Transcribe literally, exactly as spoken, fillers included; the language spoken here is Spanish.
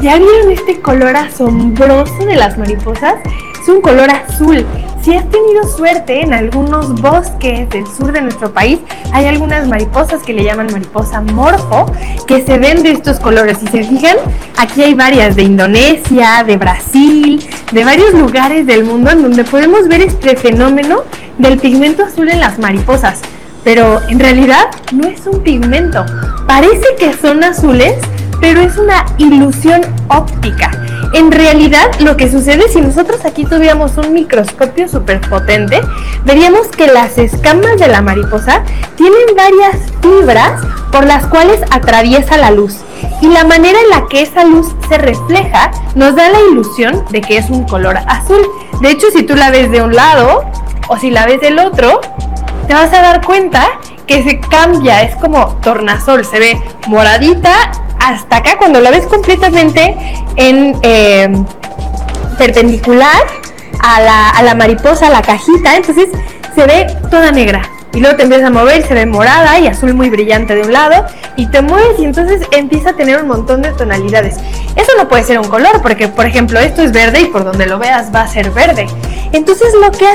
¿Ya vieron este color asombroso de las mariposas? Es un color azul. Si has tenido suerte, en algunos bosques del sur de nuestro país hay algunas mariposas que le llaman mariposa morfo, que se ven de estos colores. Si se fijan, aquí hay varias de Indonesia, de Brasil, de varios lugares del mundo en donde podemos ver este fenómeno del pigmento azul en las mariposas. Pero en realidad no es un pigmento. Parece que son azules, pero es una ilusión óptica. En realidad, lo que sucede, si nosotros aquí tuviéramos un microscopio súper potente, veríamos que las escamas de la mariposa tienen varias fibras por las cuales atraviesa la luz. Y la manera en la que esa luz se refleja nos da la ilusión de que es un color azul. De hecho, si tú la ves de un lado o si la ves del otro, te vas a dar cuenta que se cambia, es como tornasol, se ve moradita hasta acá cuando la ves completamente en eh, perpendicular a la, a la mariposa, a la cajita, entonces se ve toda negra. Y luego te empiezas a mover, se ve morada y azul muy brillante de un lado, y te mueves y entonces empieza a tener un montón de tonalidades. Eso no puede ser un color, porque por ejemplo esto es verde y por donde lo veas va a ser verde. Entonces lo que